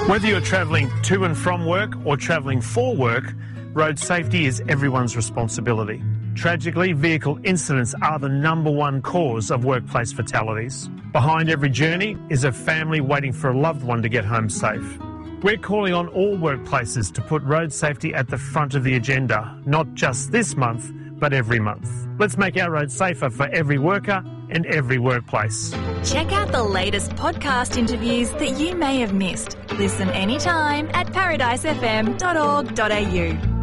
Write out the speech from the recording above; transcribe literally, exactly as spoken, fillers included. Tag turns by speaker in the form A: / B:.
A: Whether you're travelling to and from work or travelling for work, road safety is everyone's responsibility. Tragically, vehicle incidents are the number one cause of workplace fatalities. Behind every journey is a family waiting for a loved one to get home safe. We're calling on all workplaces to put road safety at the front of the agenda, not just this month, but every month. Let's make our roads safer for every worker and every workplace.
B: Check out the latest podcast interviews that you may have missed. Listen anytime at paradise f m dot org dot a u.